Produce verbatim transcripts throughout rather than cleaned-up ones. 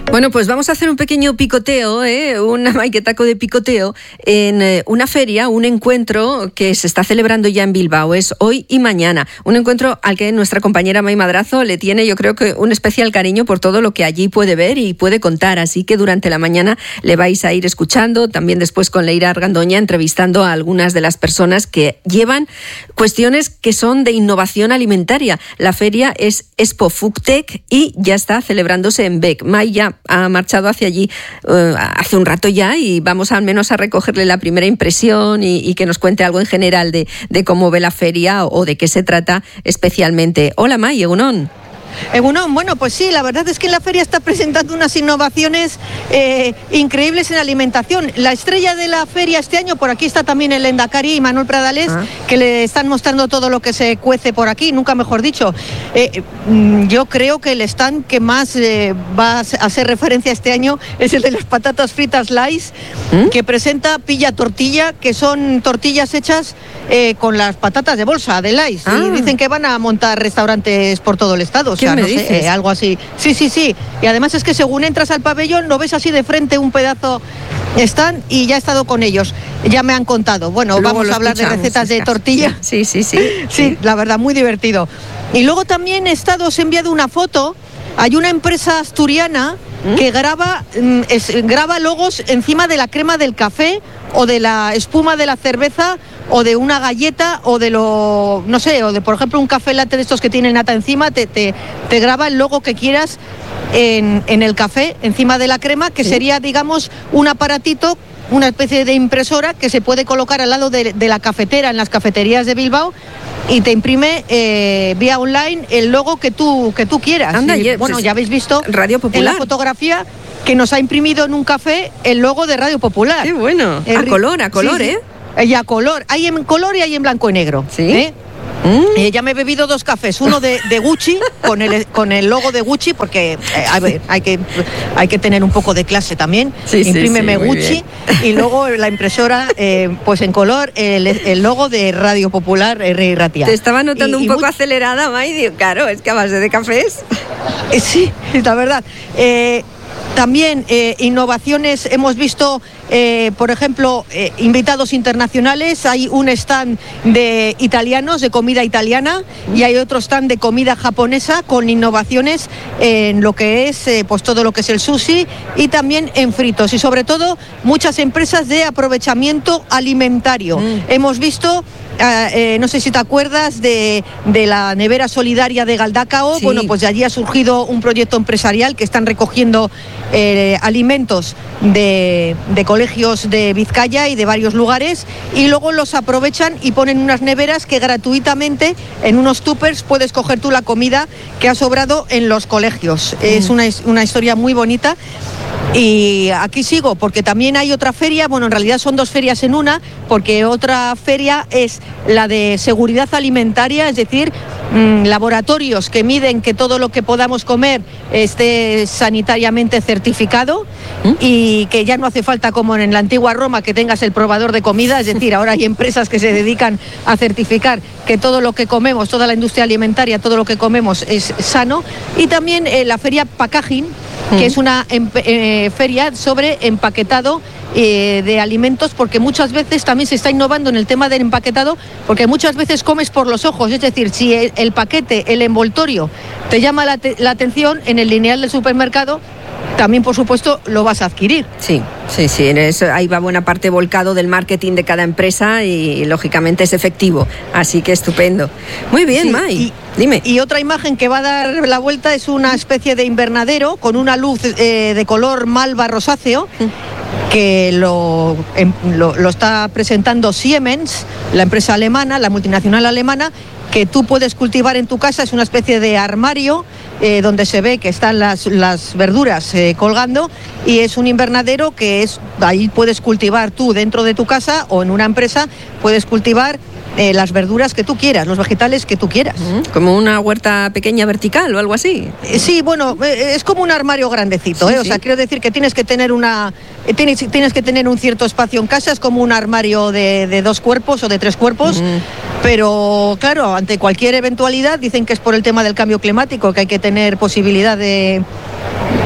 Bueno, pues vamos a hacer un pequeño picoteo, ¿eh? un maiketaco de picoteo en eh, una feria, un encuentro que se está celebrando ya en Bilbao, es hoy y mañana. Un encuentro al que nuestra compañera Mai Madrazo le tiene, yo creo que un especial cariño por todo lo que allí puede ver y puede contar, así que durante la mañana le vais a ir escuchando, también después con Leira Argandoña entrevistando a algunas de las personas que llevan cuestiones que son de innovación alimentaria. La feria es Expo Foodtech y ya está celebrándose en Beck. Mai ya ha marchado hacia allí uh, hace un rato ya y vamos al menos a recogerle la primera impresión y, y que nos cuente algo en general de, de cómo ve la feria o, o de qué se trata especialmente. Hola Mai, egunon. Egunon, bueno, pues sí, la verdad es que la feria está presentando unas innovaciones eh, increíbles en alimentación. La estrella de la feria este año, por aquí está también el Lehendakari y Manuel Pradales, ah. que le están mostrando todo lo que se cuece por aquí, nunca mejor dicho. Eh, yo creo que el stand que más eh, va a hacer referencia este año es el de las patatas fritas Lays, ¿Mm? que presenta Pilla Tortilla, que son tortillas hechas eh, con las patatas de bolsa de Lays. Ah. Y dicen que van a montar restaurantes por todo el estado. O sea, no sé, eh, algo así. Sí, sí, sí. Y además es que según entras al pabellón, lo ves así de frente, un pedazo están y ya he estado con ellos. Ya me han contado. Bueno, luego vamos a hablar de recetas de tortilla. Sí, sí, sí. sí, sí, la verdad, muy divertido. Y luego también he estado, os he enviado una foto. Hay una empresa asturiana ¿Mm? que graba, es, graba logos encima de la crema del café o de la espuma de la cerveza o de una galleta o de lo, no sé, o de por ejemplo un café latte de estos que tienen nata encima, te, te, te graba el logo que quieras en, en el café, encima de la crema, que ¿Sí? sería, digamos, un aparatito, una especie de impresora que se puede colocar al lado de, de la cafetera en las cafeterías de Bilbao y te imprime eh, vía online el logo que tú, que tú quieras. Anda, y, yes, bueno, ya habéis visto Radio Popular. En la fotografía que nos ha imprimido en un café el logo de Radio Popular. Qué bueno. El, a color, a color, sí, ¿eh? Y a color. Hay en color y hay en blanco y negro. Sí. ¿eh? Mm. Eh, ya me he bebido dos cafés, uno de, de Gucci, con el, con el logo de Gucci, porque eh, a ver, hay, que, hay que tener un poco de clase también. Sí, Imprímeme sí, sí, Gucci y luego la impresora, eh, pues en color, el, el logo de Radio Popular, R. Ratia. Te estaba notando y, un y poco muy... acelerada, Mai, digo, claro, es que a base de cafés. Eh, sí, la verdad. Eh, También eh, innovaciones, hemos visto, eh, por ejemplo, eh, invitados internacionales. Hay un stand de italianos, de comida italiana, y hay otro stand de comida japonesa con innovaciones en lo que es eh, pues todo lo que es el sushi y también en fritos. Y sobre todo, muchas empresas de aprovechamiento alimentario. Mm. Hemos visto... Uh, eh, no sé si te acuerdas de, de la nevera solidaria de Galdacao. Sí. Bueno, pues de allí ha surgido un proyecto empresarial que están recogiendo eh, alimentos de, de colegios de Vizcaya y de varios lugares y luego los aprovechan y ponen unas neveras que gratuitamente en unos tuppers puedes coger tú la comida que ha sobrado en los colegios. Mm. Es una, una historia muy bonita. Y aquí sigo, porque también hay otra feria, bueno, en realidad son dos ferias en una, porque otra feria es la de seguridad alimentaria, es decir, mmm, laboratorios que miden que todo lo que podamos comer esté sanitariamente certificado ¿Mm? y que ya no hace falta, como en la antigua Roma, que tengas el probador de comida, es decir, ahora hay empresas que se dedican a certificar que todo lo que comemos, toda la industria alimentaria, todo lo que comemos es sano. Y también eh, la feria Packaging, que es una eh, feria sobre empaquetado eh, de alimentos, porque muchas veces también se está innovando en el tema del empaquetado, porque muchas veces comes por los ojos, es decir, si el, el paquete, el envoltorio te llama la, te, la atención en el lineal del supermercado, también, por supuesto, lo vas a adquirir. Sí, sí, sí. En eso, ahí va buena parte volcado del marketing de cada empresa y, lógicamente, es efectivo. Así que estupendo. Muy bien, sí, Mai. Y, dime. Y otra imagen que va a dar la vuelta es una especie de invernadero con una luz eh, de color malva rosáceo, que lo, lo, lo está presentando Siemens, la empresa alemana, la multinacional alemana, que tú puedes cultivar en tu casa. Es una especie de armario eh, donde se ve que están las, las verduras eh, colgando, y es un invernadero que es, ahí puedes cultivar tú dentro de tu casa o en una empresa, puedes cultivar eh, las verduras que tú quieras, los vegetales que tú quieras. Como una huerta pequeña vertical o algo así. Eh, sí, bueno, eh, es como un armario grandecito, sí, ¿eh? O sí. sea, quiero decir que tienes que tener una eh, tienes, tienes que tener un cierto espacio en casa, es como un armario de, de dos cuerpos o de tres cuerpos. Mm. Pero claro, ante cualquier eventualidad, dicen que es por el tema del cambio climático, que hay que tener posibilidad de,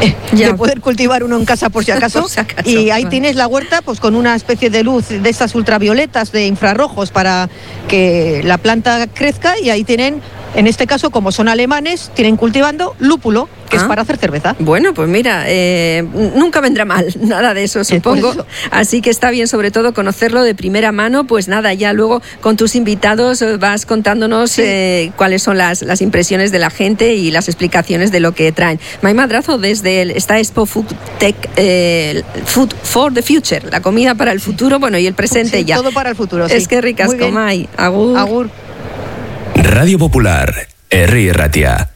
ya. de poder cultivar uno en casa por si acaso. por si acaso y ahí vale. tienes la huerta pues con una especie de luz de estas ultravioletas de infrarrojos para que la planta crezca, y ahí tienen, en este caso, como son alemanes, tienen cultivando lúpulo, que ah. es para hacer cerveza. Bueno, pues mira, eh, nunca vendrá mal nada de eso, supongo. Eso. Así que está bien, sobre todo, conocerlo de primera mano. Pues nada, ya luego con tus invitados vas contándonos sí. eh, cuáles son las, las impresiones de la gente y las explicaciones de lo que traen. May Madrazo, desde el, esta Expo Food Tech, eh, Food for the Future, la comida para el futuro, bueno, y el presente sí, ya. Todo para el futuro, sí. Es que ricasco, May. Agur. Agur. Radio Popular, Herri Ratia.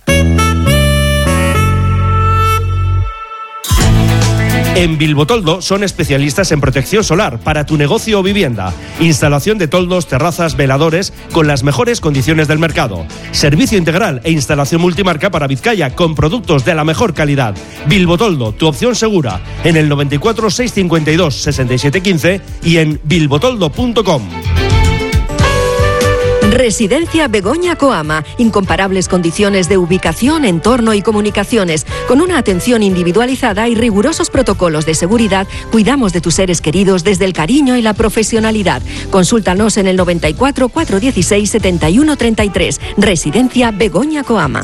En Bilbotoldo son especialistas en protección solar para tu negocio o vivienda. Instalación de toldos, terrazas, veladores con las mejores condiciones del mercado. Servicio integral e instalación multimarca para Vizcaya con productos de la mejor calidad. Bilbotoldo, tu opción segura. En el noventa y cuatro, seiscientos cincuenta y dos, sesenta y siete quince y en bilbotoldo punto com. Residencia Begoña Coama. Incomparables condiciones de ubicación, entorno y comunicaciones. Con una atención individualizada y rigurosos protocolos de seguridad, cuidamos de tus seres queridos desde el cariño y la profesionalidad. Consúltanos en el noventa y cuatro, cuatrocientos dieciséis, setenta y uno treinta y tres. Residencia Begoña Coama.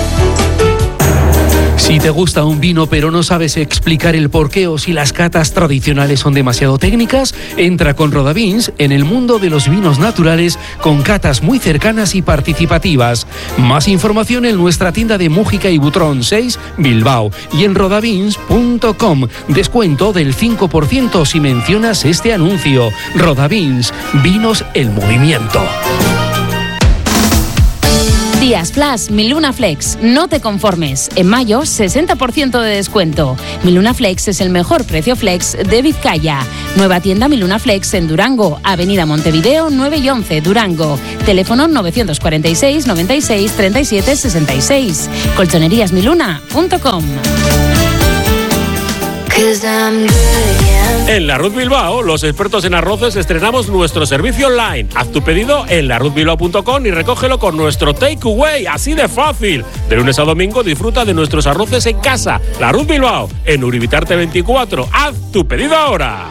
Si te gusta un vino pero no sabes explicar el porqué o si las catas tradicionales son demasiado técnicas, entra con Rodavins en el mundo de los vinos naturales con catas muy cercanas y participativas. Más información en nuestra tienda de Mújica y Butrón seis, Bilbao, y en rodavins punto com. Descuento del cinco por ciento si mencionas este anuncio. Rodavins, vinos en movimiento. Días Flash, Miluna Flex. No te conformes. En mayo, sesenta por ciento de descuento. Miluna Flex es el mejor precio flex de Vizcaya. Nueva tienda Miluna Flex en Durango, Avenida Montevideo nueve y once, Durango. Teléfono novecientos cuarenta y seis, noventa y seis, treinta y siete, sesenta y seis. colchonerías miluna punto com. En La Ruz Bilbao, los expertos en arroces estrenamos nuestro servicio online. Haz tu pedido en la ruz bilbao punto com y recógelo con nuestro takeaway, así de fácil. De lunes a domingo disfruta de nuestros arroces en casa. La Ruz Bilbao, en Uribitarte veinticuatro. Haz tu pedido ahora.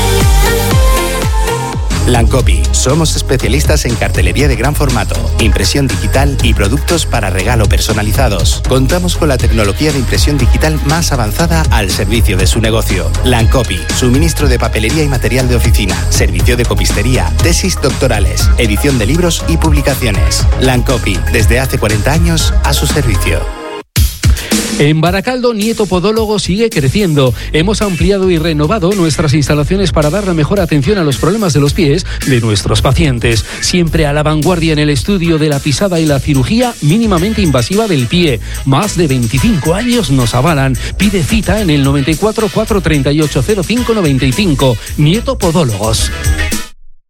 Lancopi. Somos especialistas en cartelería de gran formato, impresión digital y productos para regalo personalizados. Contamos con la tecnología de impresión digital más avanzada al servicio de su negocio. Lancopi. Suministro de papelería y material de oficina. Servicio de copistería. Tesis doctorales. Edición de libros y publicaciones. Lancopi. Desde hace cuarenta años a su servicio. En Baracaldo, Nieto Podólogo sigue creciendo. Hemos ampliado y renovado nuestras instalaciones para dar la mejor atención a los problemas de los pies de nuestros pacientes. Siempre a la vanguardia en el estudio de la pisada y la cirugía mínimamente invasiva del pie. Más de veinticinco años nos avalan. Pide cita en el noventa y cuatro, cuatrocientos treinta y ocho, cero cinco noventa y cinco. Nieto Podólogos.